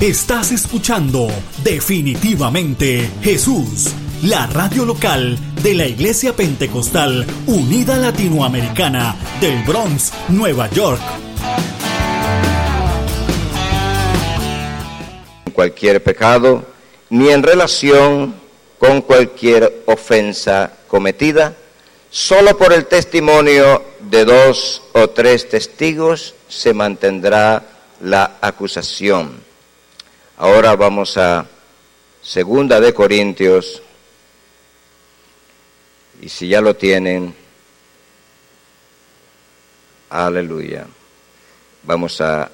Estás escuchando Definitivamente Jesús, la radio local de la Iglesia Pentecostal Unida Latinoamericana del Bronx, Nueva York. Cualquier pecado, ni en relación con cualquier ofensa cometida, solo por el testimonio de 2 o 3 testigos se mantendrá la acusación. Ahora vamos a 2 de Corintios, y si ya lo tienen, aleluya, vamos a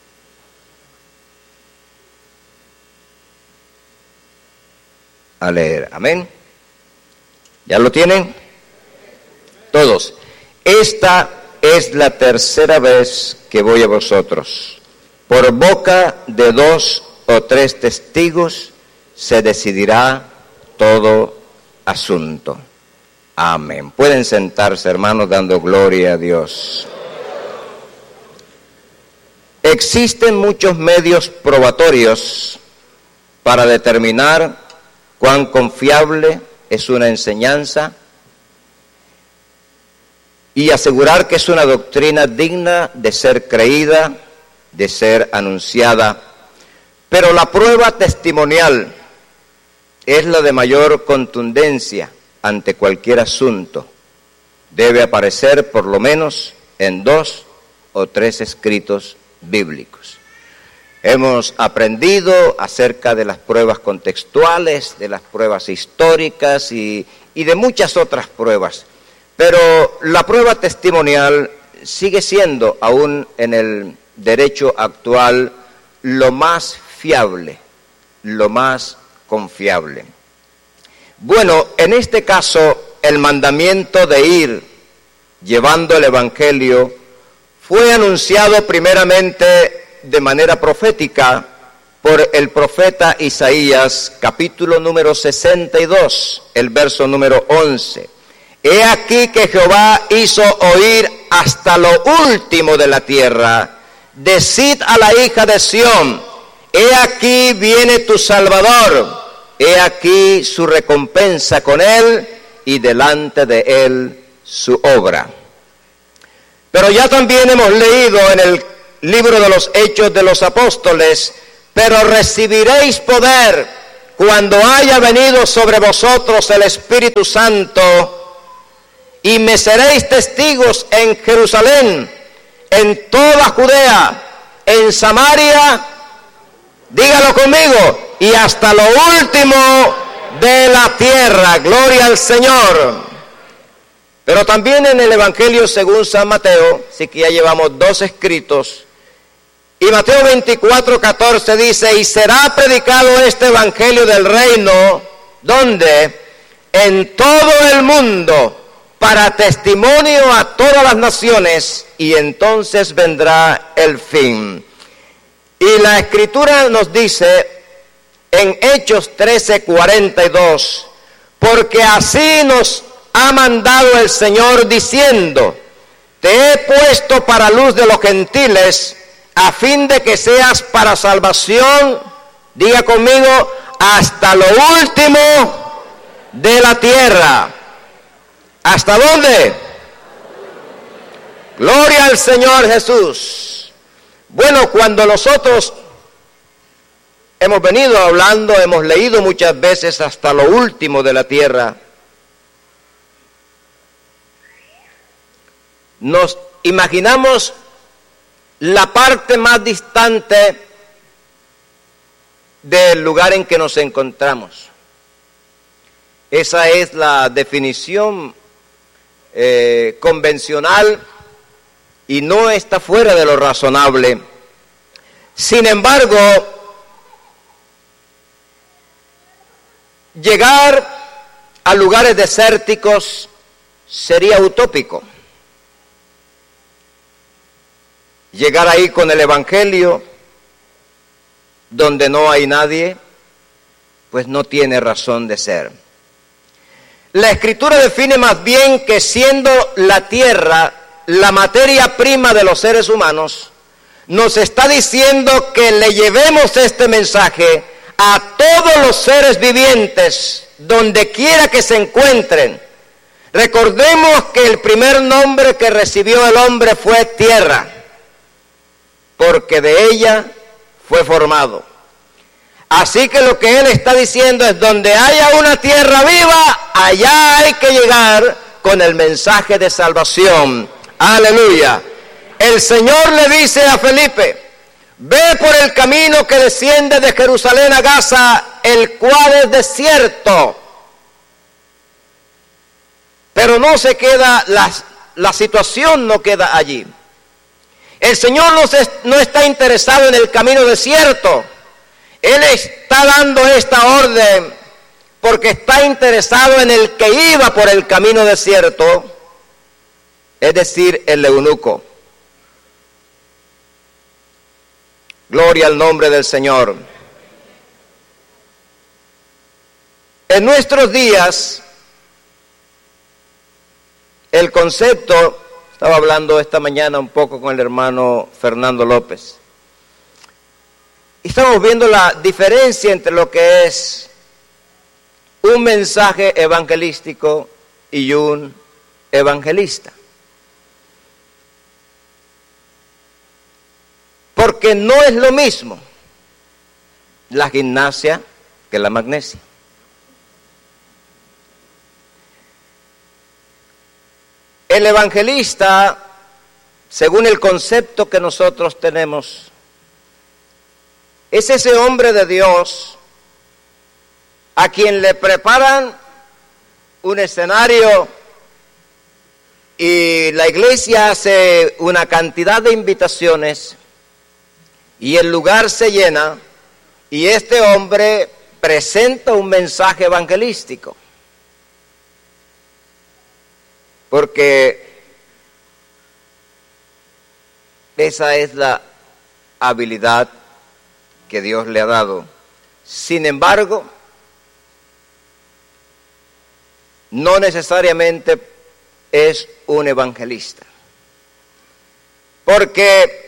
leer, amén. ¿Ya lo tienen? Todos. Esta es la 3ª vez que voy a vosotros. Por boca de 2 o 3 testigos se decidirá todo asunto. Amén. Pueden sentarse, hermanos, dando gloria a Dios. Existen muchos medios probatorios para determinar cuán confiable es una enseñanza y asegurar que es una doctrina digna de ser creída, de ser anunciada. Pero la prueba testimonial es la de mayor contundencia ante cualquier asunto. Debe aparecer por lo menos en 2 o 3 escritos bíblicos. Hemos aprendido acerca de las pruebas contextuales, de las pruebas históricas y de muchas otras pruebas. Pero la prueba testimonial sigue siendo, aún en el derecho actual, lo más fiable, lo más confiable. Bueno, en este caso, el mandamiento de ir llevando el Evangelio fue anunciado primeramente de manera profética por el profeta Isaías, capítulo número 62, el verso número 11. He aquí que Jehová hizo oír hasta lo último de la tierra. Decid a la hija de Sión, he aquí viene tu Salvador, he aquí su recompensa con él y delante de él su obra. Pero ya también hemos leído en el libro de los Hechos de los Apóstoles, pero recibiréis poder cuando haya venido sobre vosotros el Espíritu Santo, y me seréis testigos en Jerusalén, en toda Judea, en Samaria, dígalo conmigo, y hasta lo último de la tierra. Gloria al Señor. Pero también en el Evangelio según San Mateo, sí que ya llevamos 2 escritos, y Mateo 24:14 dice, y será predicado este Evangelio del reino, ¿dónde? En todo el mundo, para testimonio a todas las naciones, y entonces vendrá el fin. Y la Escritura nos dice en Hechos 13:42, porque así nos ha mandado el Señor diciendo, te he puesto para luz de los gentiles, a fin de que seas para salvación, diga conmigo, hasta lo último de la tierra. ¿Hasta dónde? Gloria al Señor Jesús. Bueno, cuando nosotros hemos venido hablando, hemos leído muchas veces hasta lo último de la tierra, nos imaginamos la parte más distante del lugar en que nos encontramos. Esa es la definición convencional y no está fuera de lo razonable. Sin embargo, llegar a lugares desérticos sería utópico. Llegar ahí con el Evangelio, donde no hay nadie, pues no tiene razón de ser. La Escritura define más bien que siendo la tierra la materia prima de los seres humanos, nos está diciendo que le llevemos este mensaje a todos los seres vivientes, donde quiera que se encuentren. Recordemos que el primer nombre que recibió el hombre fue tierra, porque de ella fue formado. Así que lo que él está diciendo es, donde haya una tierra viva, allá hay que llegar con el mensaje de salvación. Aleluya. El Señor le dice a Felipe, ve por el camino que desciende de Jerusalén a Gaza, el cual es desierto. Pero no se queda, la situación no queda allí. El Señor no está interesado en el camino desierto. Él está dando esta orden porque está interesado en el que iba por el camino desierto, es decir, el eunuco. Gloria al nombre del Señor. En nuestros días, el concepto, estaba hablando esta mañana un poco con el hermano Fernando López, y estamos viendo la diferencia entre lo que es un mensaje evangelístico y un evangelista. Porque no es lo mismo la gimnasia que la magnesia. El evangelista, según el concepto que nosotros tenemos, es ese hombre de Dios a quien le preparan un escenario y la iglesia hace una cantidad de invitaciones y el lugar se llena y este hombre presenta un mensaje evangelístico. Porque esa es la habilidad que Dios le ha dado. Sin embargo, no necesariamente es un evangelista. Porque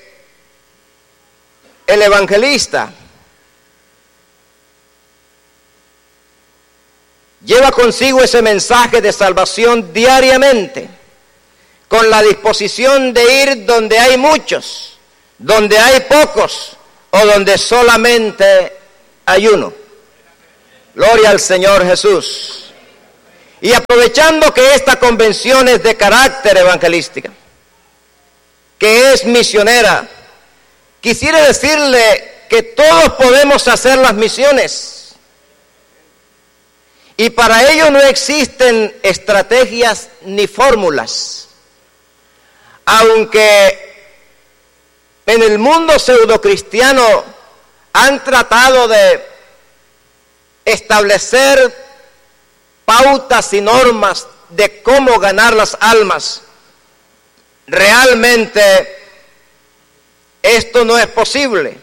el evangelista lleva consigo ese mensaje de salvación diariamente, con la disposición de ir donde hay muchos, donde hay pocos, o donde solamente hay uno. Gloria al Señor Jesús. Y aprovechando que esta convención es de carácter evangelística, que es misionera, quisiera decirle que todos podemos hacer las misiones. Y para ello no existen estrategias ni fórmulas. Aunque en el mundo pseudocristiano han tratado de establecer pautas y normas de cómo ganar las almas, realmente esto no es posible.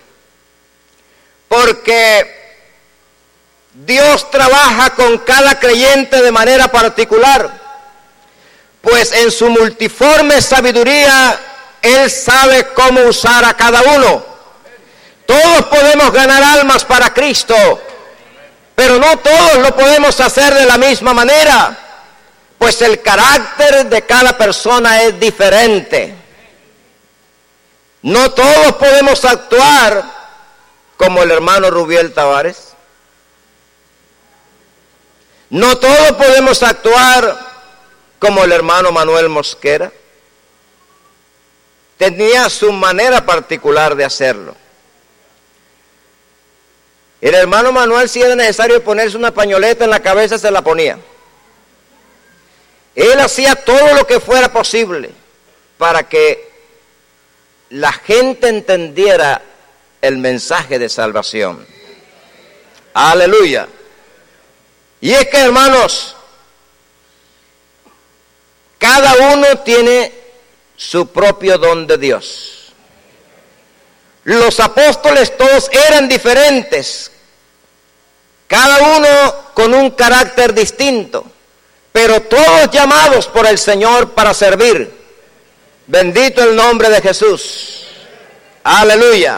Porque Dios trabaja con cada creyente de manera particular, pues en su multiforme sabiduría Él sabe cómo usar a cada uno. Todos podemos ganar almas para Cristo, pero no todos lo podemos hacer de la misma manera, pues el carácter de cada persona es diferente. No todos podemos actuar como el hermano Rubiel Tavares. No todos podemos actuar como el hermano Manuel Mosquera. Tenía su manera particular de hacerlo. El hermano Manuel, si era necesario ponerse una pañoleta en la cabeza, se la ponía. Él hacía todo lo que fuera posible para que la gente entendiera el mensaje de salvación. Aleluya. Y es que, hermanos, cada uno tiene su propio don de Dios. Los apóstoles todos eran diferentes, cada uno con un carácter distinto, pero todos llamados por el Señor para servir. Bendito el nombre de Jesús. Aleluya.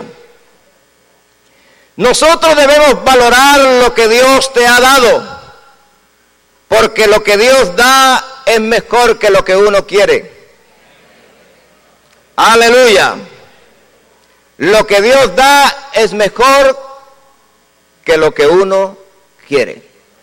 Nosotros debemos valorar lo que Dios te ha dado, porque lo que Dios da es mejor que lo que uno quiere. Aleluya. Lo que Dios da es mejor que lo que uno quiere.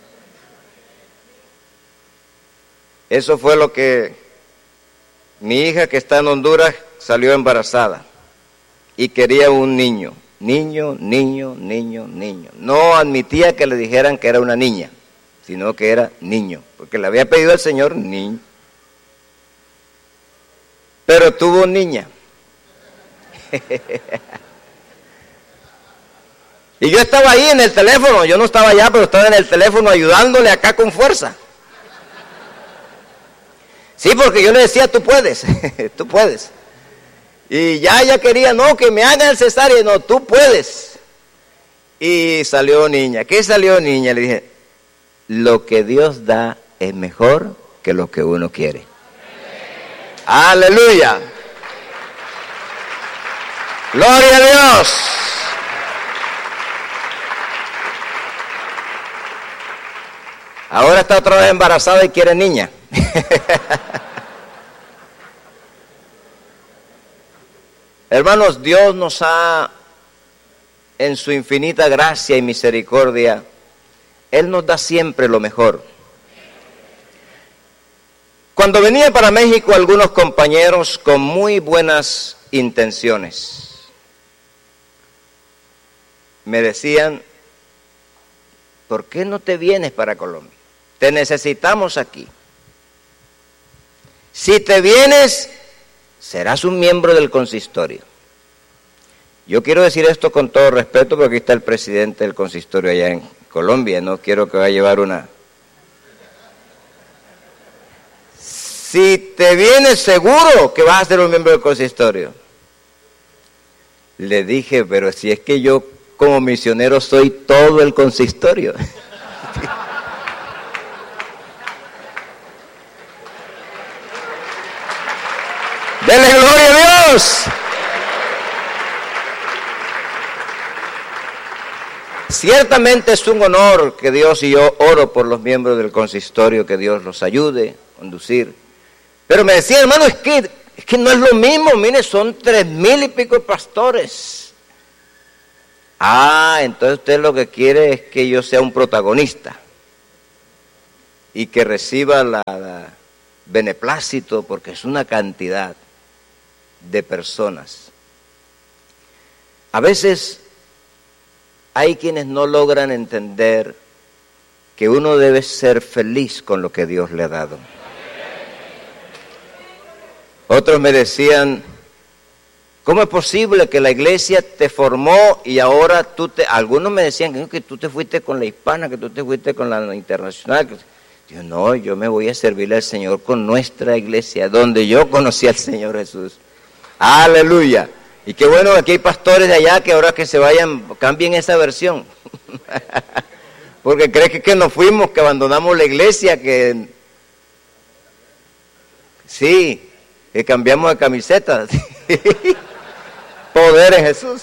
Eso fue lo que mi hija, que está en Honduras, salió embarazada y quería un niño. Niño. No admitía que le dijeran que era una niña, sino que era niño, porque le había pedido al Señor niño. Pero tuvo niña. Y yo estaba ahí en el teléfono, yo no estaba allá, pero estaba en el teléfono ayudándole acá con fuerza. Sí, porque yo le decía, tú puedes, tú puedes. Y ya ella quería, no, que me hagan el cesárea, no, tú puedes. Y salió niña. ¿Qué salió niña? Le dije, lo que Dios da es mejor que lo que uno quiere. Aleluya. Gloria a Dios. Ahora está otra vez embarazada y quiere niña. Hermanos, Dios nos ha, en su infinita gracia y misericordia, Él nos da siempre lo mejor. Cuando venía para México, algunos compañeros con muy buenas intenciones me decían, ¿por qué no te vienes para Colombia? Te necesitamos aquí. Si te vienes, serás un miembro del consistorio. Yo quiero decir esto con todo respeto, porque aquí está el presidente del consistorio allá en Colombia. No quiero que vaya a llevar una... Si te vienes, seguro que vas a ser un miembro del consistorio. Le dije, pero si es que yo como misionero soy todo el consistorio. ¡Dele gloria a Dios! Ciertamente es un honor que Dios, y yo oro por los miembros del consistorio, que Dios los ayude a conducir. Pero me decía, hermano, es que no es lo mismo, mire, son 3,000 y pico pastores. Ah, entonces usted lo que quiere es que yo sea un protagonista y que reciba la beneplácito, porque es una cantidad de personas. A veces hay quienes no logran entender que uno debe ser feliz con lo que Dios le ha dado. Otros me decían, ¿cómo es posible que la iglesia te formó y ahora algunos me decían que tú te fuiste con la hispana, que tú te fuiste con la internacional? Yo no, yo me voy a servirle al Señor con nuestra iglesia, donde yo conocí al Señor Jesús. Aleluya. Y qué bueno que aquí hay pastores de allá que ahora que se vayan, cambien esa versión. Porque creen que nos fuimos, que abandonamos la iglesia, que... Sí, que cambiamos de camiseta. Poder en Jesús.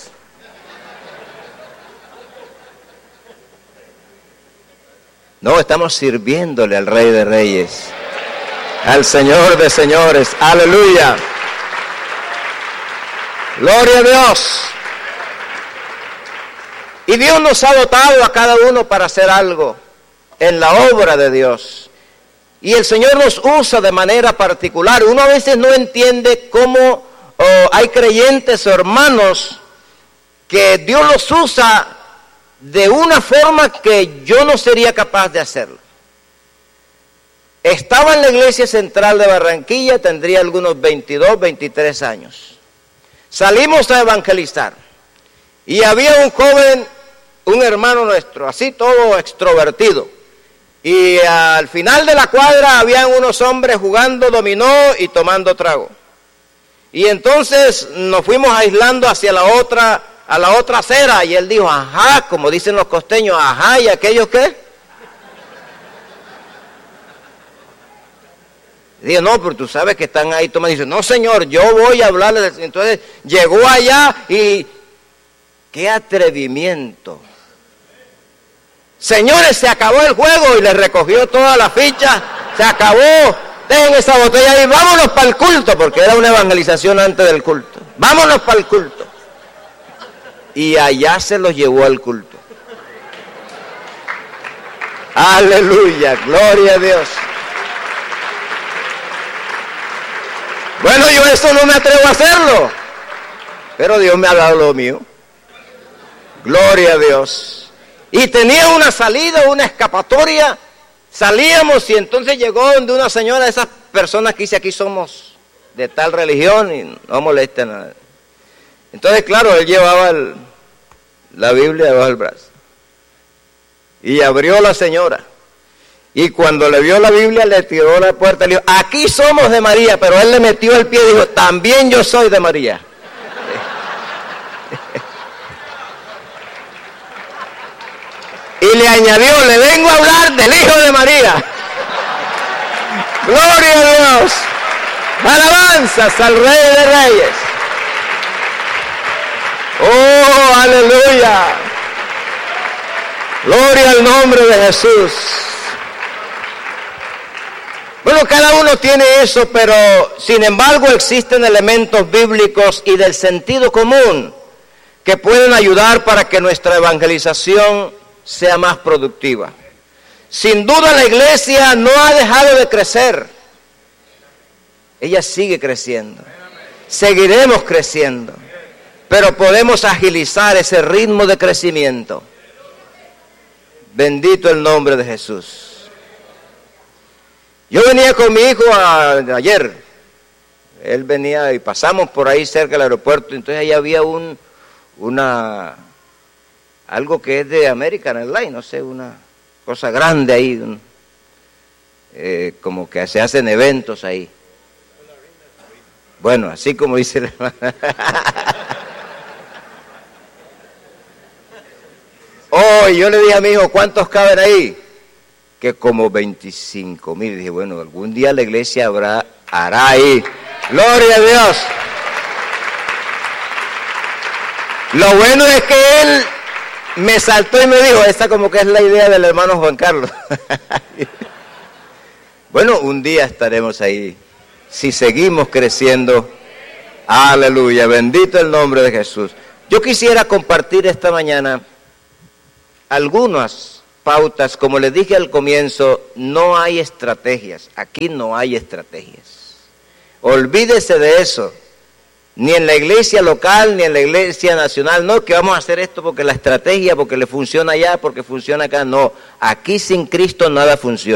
No, estamos sirviéndole al Rey de Reyes, al Señor de Señores. Aleluya. Gloria a Dios. Y Dios nos ha dotado a cada uno para hacer algo en la obra de Dios. Y el Señor nos usa de manera particular. Uno a veces no entiende cómo hay creyentes o hermanos que Dios los usa de una forma que yo no sería capaz de hacerlo. Estaba en la iglesia central de Barranquilla, tendría algunos 22, 23 años. Salimos a evangelizar y había un joven, un hermano nuestro, así todo extrovertido. Y al final de la cuadra habían unos hombres jugando dominó y tomando trago. Y entonces nos fuimos aislando hacia a la otra acera, y él dijo, ajá, como dicen los costeños, ajá, ¿y aquellos qué? Digo, no, pero tú sabes que están ahí tomando. Dice, no, señor, yo voy a hablarles. Entonces llegó allá y ¡qué atrevimiento! Señores, se acabó el juego, y le recogió toda la ficha. Se acabó. Dejen esa botella ahí, vámonos para el culto, porque era una evangelización antes del culto. Vámonos para el culto. Y allá se los llevó al culto. Aleluya, gloria a Dios. Bueno, yo eso no me atrevo a hacerlo, pero Dios me ha dado lo mío. Gloria a Dios. Y tenía una salida, una escapatoria. Salíamos y entonces llegó donde una señora, de esas personas que dice aquí somos de tal religión y no molesta nada. Entonces, claro, él llevaba la Biblia debajo del brazo. Y abrió la señora. Y cuando le vio la Biblia, le tiró la puerta y le dijo, aquí somos de María, pero él le metió el pie y dijo, también yo soy de María. Y le añadió, le vengo a hablar del Hijo de María. Gloria a Dios. Alabanzas al Rey de Reyes. Oh, aleluya. Gloria al nombre de Jesús. Bueno, cada uno tiene eso, pero sin embargo existen elementos bíblicos y del sentido común que pueden ayudar para que nuestra evangelización sea más productiva. Sin duda la iglesia no ha dejado de crecer. Ella sigue creciendo. Seguiremos creciendo. Pero podemos agilizar ese ritmo de crecimiento. Bendito el nombre de Jesús. Yo venía con mi hijo ayer. Él venía y pasamos por ahí cerca del aeropuerto. Entonces ahí había algo que es de American Airlines, no sé, una cosa grande ahí, como que se hacen eventos ahí. Bueno, así como dice la hermana. Oh, y yo le dije a mi hijo, ¿cuántos caben ahí? Que como 25,000. Dije, bueno, algún día la iglesia hará ahí. Gloria a Dios. Lo bueno es que él me saltó y me dijo, esta como que es la idea del hermano Juan Carlos. Bueno, un día estaremos ahí, si seguimos creciendo. Aleluya, bendito el nombre de Jesús. Yo quisiera compartir esta mañana algunas pautas. Como les dije al comienzo, no hay estrategias, aquí no hay estrategias. Olvídese de eso. Ni en la iglesia local, ni en la iglesia nacional. No, que vamos a hacer esto porque la estrategia, porque le funciona allá, porque funciona acá. No, aquí sin Cristo nada funciona.